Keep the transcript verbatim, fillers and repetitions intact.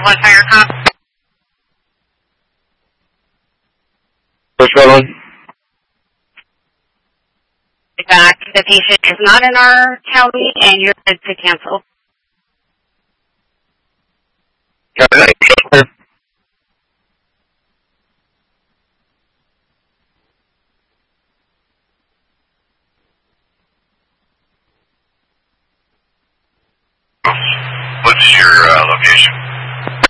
one Fire Cop. What's going on? That the patient is not in our county and you're good to cancel. Okay. What's your uh, location?